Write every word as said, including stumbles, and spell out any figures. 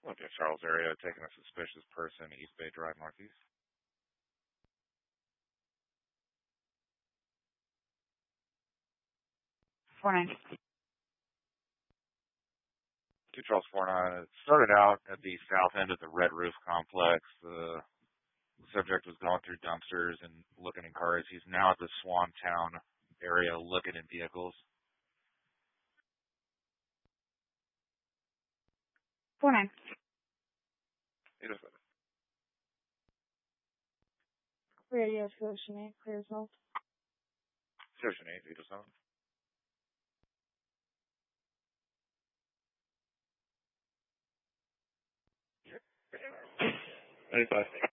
Look at Charles area, taking a suspicious person, East Bay Drive Northeast. four nine. Two Charles four nine. It started out at the south end of the Red Roof Complex. The subject was going through dumpsters and looking in cars. He's now at the Swan Town area looking in vehicles. four nine. Radio Ocean eight, clear as well. Ocean eight, eight oh seven. ninety-five.